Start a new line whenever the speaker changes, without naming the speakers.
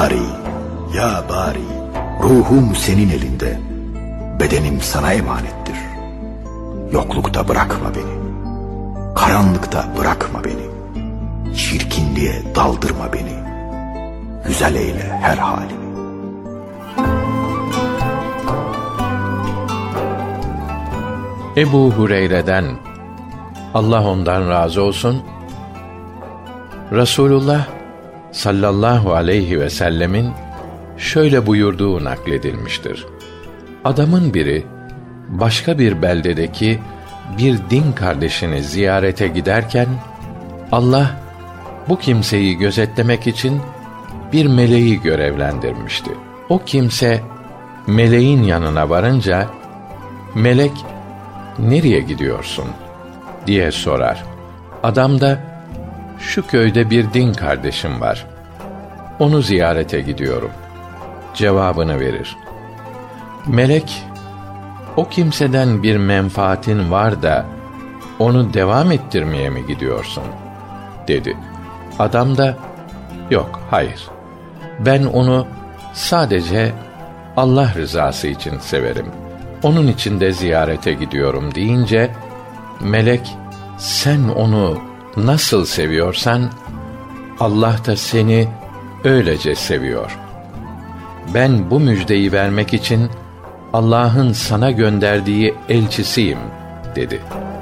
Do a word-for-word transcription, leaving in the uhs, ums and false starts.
bari, ya bari, ruhum senin elinde, bedenim sana emanettir. Yoklukta bırakma beni, karanlıkta bırakma beni, çirkinliğe daldırma beni, güzel eyle her halimi.
Ebu Hureyre'den, Allah ondan razı olsun, Resulullah sallallahu aleyhi ve sellemin şöyle buyurduğu nakledilmiştir. Adamın biri başka bir beldedeki bir din kardeşini ziyarete giderken Allah bu kimseyi gözetlemek için bir meleği görevlendirmişti. O kimse meleğin yanına varınca melek "Nereye gidiyorsun?" diye sorar. Adam da "Şu köyde bir din kardeşim var. Onu ziyarete gidiyorum." cevabını verir. Melek, "O kimseden bir menfaatin var da onu devam ettirmeye mi gidiyorsun?" dedi. Adam da "Yok, hayır. Ben onu sadece Allah rızası için severim. Onun için de ziyarete gidiyorum." deyince melek, "Sen onu nasıl seviyorsan Allah da seni öylece seviyor. Ben bu müjdeyi vermek için Allah'ın sana gönderdiği elçisiyim." dedi.